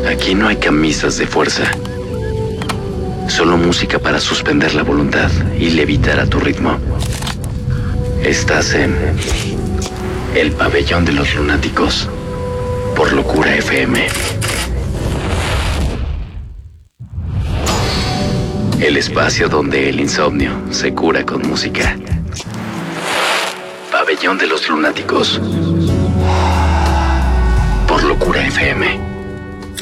Aquí no hay camisas de fuerza. Solo música para suspender la voluntad y levitar a tu ritmo. Estás en el pabellón de los lunáticos por Locura FM. El espacio donde el insomnio se cura con música. Pabellón de los lunáticos por Locura FM.